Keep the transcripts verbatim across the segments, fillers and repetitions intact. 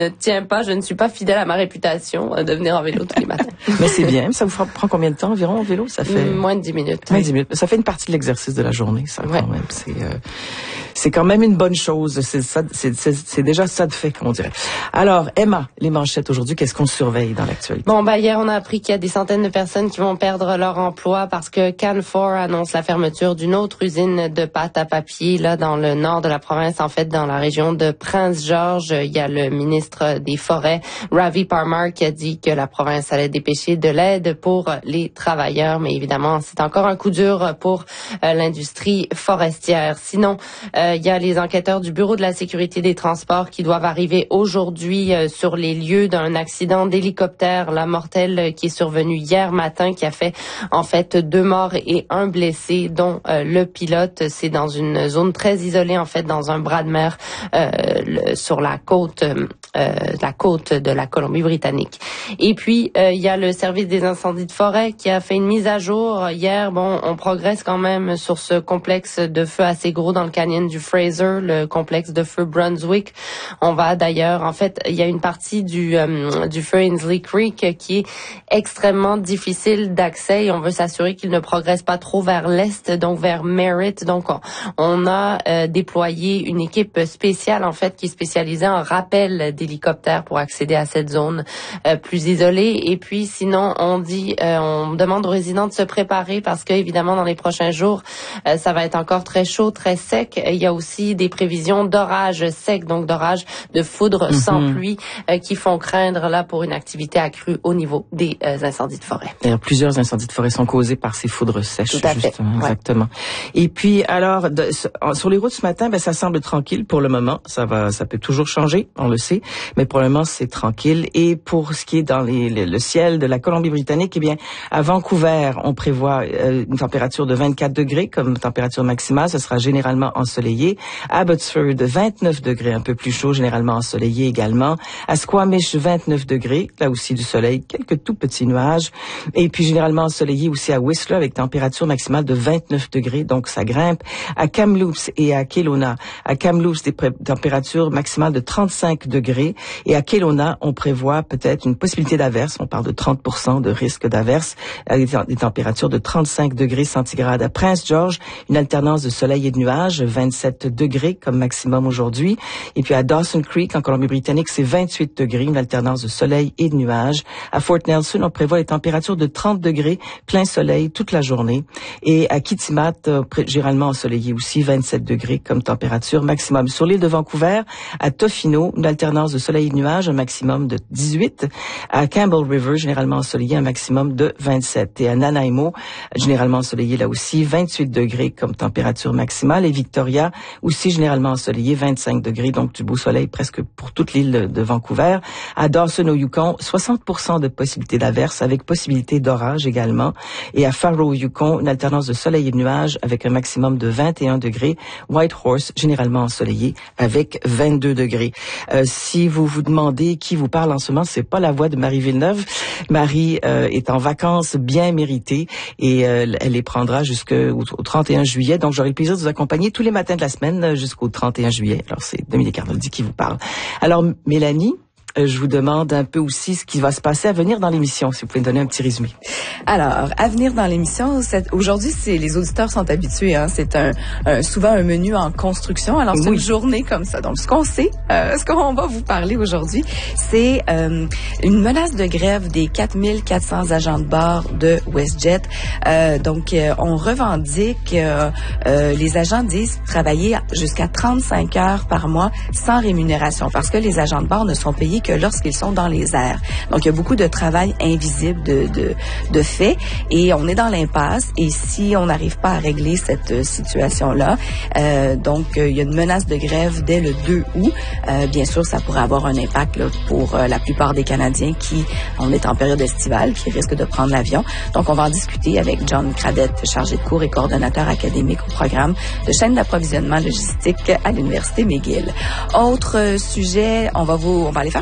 ne tiens pas, je ne suis pas fidèle à ma réputation de venir en vélo tous les matins. Mais c'est bien. Ça vous prend combien de temps environ en vélo? Ça fait moins de dix minutes. Moins de dix minutes. Ça fait une partie de l'exercice de la journée, ça, ouais. quand même. C'est, euh, c'est quand même une bonne chose. C'est ça, c'est, c'est, c'est déjà ça de fait, comme on dirait. Alors, Emma, les manchettes aujourd'hui, qu'est-ce qu'on surveille dans l'actualité? Bon, bah, hier, on a appris qu'il y a des centaines de personnes qui vont perdre leur emploi parce que Canfor annonce la fermeture d'une autre usine de pâte à papier, là, dans le nord de la province, en fait, dans la région de Prince-Georges. Il y a le ministre des Forêts, Ravi Parmar, qui a dit que la province allait dépêcher de l'aide pour les travailleurs. Mais évidemment, c'est encore un coup dur pour euh, l'industrie forestière. Sinon, euh, il y a les enquêteurs du Bureau de la sécurité des transports qui doivent arriver aujourd'hui euh, sur les lieux d'un accident d'hélicoptère, la mortelle qui est survenu hier matin, qui a fait en fait deux morts et un blessé, dont euh, le pilote. C'est dans une zone très isolée, en fait, dans un bras de mer euh, le, sur la côte, euh, la côte de la Colombie-Britannique. Et puis, euh, il y a le service des incendies de forêt qui a fait une mise à jour hier. Bon, on progresse quand même sur ce complexe de feu assez gros dans le canyon du Fraser, le complexe de feu Brunswick. On va d'ailleurs, en fait, il y a une partie du euh, du feu Ainsley Creek qui est extrêmement difficile d'accès et on veut s'assurer qu'il ne progresse pas trop vers l'est, donc vers Merritt. Donc, on, on a euh, déployé une équipe spéciale, en fait, qui est spécialisée en rappel d'hélicoptères pour accéder à cette zone euh, plus isolée. Et puis, sinon, on dit, euh, on demande aux résidents de se préparer parce que, évidemment, dans les prochains jours, euh, ça va être encore très chaud, très sec. Il y a aussi des prévisions d'orages secs, donc d'orages de foudre mm-hmm. sans pluie, euh, qui font craindre là pour une activité accrue au niveau des euh, incendies de forêt. D'ailleurs, plusieurs incendies de forêt sont causés par ces foudres sèches. Tout à fait. Justement, ouais. Exactement. Et puis, alors, de, sur les routes ce matin, ben ça semble tranquille pour le moment. Ça va, ça peut toujours changer, on le sait, mais pour le moment c'est tranquille. Et pour ce qui est dans les, le, le ciel de la Colombie-Britannique, eh bien, à Vancouver, on prévoit euh, une température de vingt-quatre degrés comme température maximale. Ce sera généralement ensoleillé. À Abbotsford, vingt-neuf degrés, un peu plus chaud, généralement ensoleillé également. À Squamish, vingt-neuf degrés, là aussi du soleil, quelques tout petits nuages. Et puis généralement ensoleillé aussi à Whistler avec température maximale de vingt-neuf degrés, donc ça grimpe. À Kamloops et à Kelowna, à Kamloops des pré- températures maximales de trente-cinq degrés et à Kelowna, on prévoit peut-être une possibilité d'averse. On parle de trente pour cent de risque d'averse, avec des températures de trente-cinq degrés centigrades. À Prince George, une alternance de soleil et de nuages, vingt-sept degrés comme maximum aujourd'hui. Et puis à Dawson Creek, en Colombie-Britannique, c'est vingt-huit degrés, une alternance de soleil et de nuages. À Fort Nelson, on prévoit les températures de trente degrés, plein soleil toute la journée. Et à Kitimat, euh, généralement ensoleillé aussi, vingt-sept degrés comme température maximum. Sur l'île de Vancouver, à Tofino, une alternance de soleil et de nuages, un maximum de dix-huit. À Campbell River, généralement ensoleillé, un maximum de vingt-sept. Et à Nanaimo, généralement ensoleillé là aussi, vingt-huit degrés comme température maximale. Et Victoria, aussi généralement ensoleillé, vingt-cinq degrés, donc du beau soleil presque pour toute l'île de, de Vancouver. À Dawson, au Yukon, soixante pour cent de possibilité d'averse avec possibilité d'orage également. Et à Faro, au Yukon, une alternance de soleil et de nuages avec un maximum de vingt et un degrés. Whitehorse, généralement ensoleillé avec vingt-deux degrés. Euh, si vous vous demandez qui vous parle en ce moment, c'est pas la voix de Marie Villeneuve. Marie euh, est en vacances bien méritées et euh, elle les prendra jusqu'au trente et un juillet. Donc, j'aurai le plaisir de vous accompagner tous les matins de la semaine jusqu'au trente et un juillet. Alors, c'est Dominique Arnoldi qui vous parle. Alors, Mélanie, Euh, je vous demande un peu aussi ce qui va se passer à venir dans l'émission, si vous pouvez me donner un petit résumé. Alors, à venir dans l'émission, cette, aujourd'hui, c'est, les auditeurs sont habitués, hein, c'est un, un souvent un menu en construction. Alors, c'est oui. une journée comme ça. Donc, ce qu'on sait, euh, ce qu'on va vous parler aujourd'hui, c'est euh, une menace de grève des quatre mille quatre cents agents de bord de WestJet. Euh, donc, euh, on revendique, euh, euh, les agents disent travailler jusqu'à trente-cinq heures par mois sans rémunération parce que les agents de bord ne sont payés que lorsqu'ils sont dans les airs. Donc, il y a beaucoup de travail invisible de, de, de fait et on est dans l'impasse. Et si on n'arrive pas à régler cette euh, situation-là, euh, donc, euh, il y a une menace de grève dès le deux août. Euh, bien sûr, ça pourrait avoir un impact là, pour euh, la plupart des Canadiens qui, on est en période estivale, qui risquent de prendre l'avion. Donc, on va en discuter avec John Cradette, chargé de cours et coordonnateur académique au programme de chaîne d'approvisionnement logistique à l'Université McGill. Autre euh, sujet, on va vous, on va aller faire un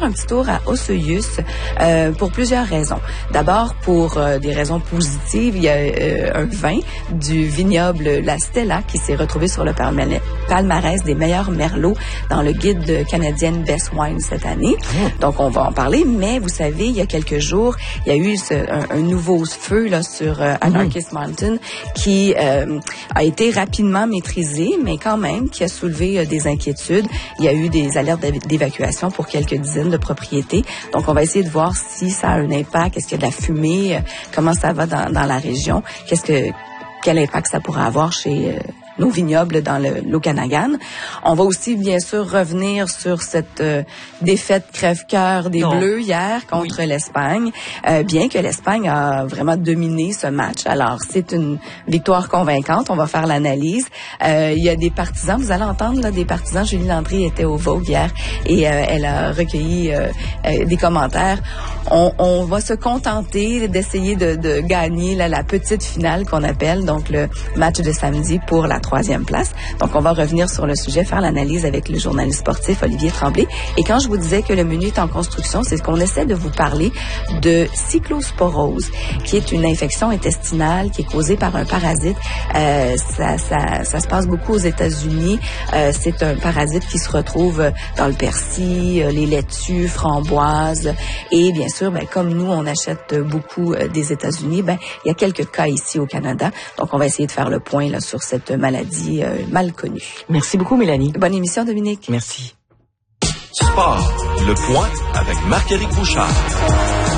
un petit tour à Osoyoos euh, pour plusieurs raisons. D'abord, pour euh, des raisons positives, il y a euh, un vin du vignoble La Stella qui s'est retrouvé sur le palmarès des meilleurs merlots dans le guide canadienne Best Wine cette année. Mmh. Donc, on va en parler, mais vous savez, il y a quelques jours, il y a eu ce, un, un nouveau feu là sur euh, Anarchis mmh. Mountain qui euh, a été rapidement maîtrisé, mais quand même qui a soulevé euh, des inquiétudes. Il y a eu des alertes d'évacuation pour quelques dizaines de propriétés. Donc, on va essayer de voir si ça a un impact, est-ce qu'il y a de la fumée, euh, comment ça va dans, dans la région, qu'est-ce que quel impact ça pourrait avoir chez euh, nos vignobles dans le l'Okanagan. On va aussi, bien sûr, revenir sur cette euh, défaite crève-cœur des non. Bleus hier contre oui. l'Espagne, euh, bien que l'Espagne a vraiment dominé ce match. Alors, c'est une victoire convaincante. On va faire l'analyse. Euh, il y a des partisans, vous allez entendre, là, des partisans. Julie Landry était au Vogue hier et euh, elle a recueilli euh, euh, des commentaires. On, on va se contenter d'essayer de, de gagner là, la petite finale qu'on appelle, donc le match de samedi pour la troisième place. Donc, on va revenir sur le sujet, faire l'analyse avec le journaliste sportif Olivier Tremblay. Et quand je vous disais que le menu est en construction, c'est qu'on essaie de vous parler de cyclosporose, qui est une infection intestinale qui est causée par un parasite. Euh, ça, ça, ça se passe beaucoup aux États-Unis. Euh, c'est un parasite qui se retrouve dans le persil, les laitues, framboises. Et bien sûr, ben, comme nous, on achète beaucoup euh, des États-Unis, ben, il y a quelques cas ici au Canada. Donc, on va essayer de faire le point là, sur cette maladie euh, mal connue. Merci beaucoup, Mélanie. Bonne émission, Dominique. Merci. Sport, le point avec Marc-Éric Bouchard.